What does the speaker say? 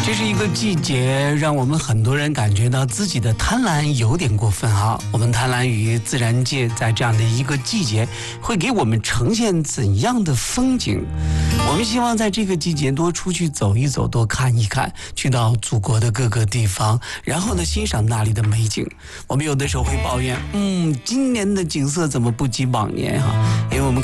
这是一个季节，让我们很多人感觉到自己的贪婪有点过分啊。我们贪婪于自然界在这样的一个季节会给我们呈现怎样的风景。我们希望在这个季节多出去走一走，多看一看，去到祖国的各个地方，然后呢欣赏那里的美景。我们有的时候会抱怨，今年的景色怎么不及往年啊？因为我们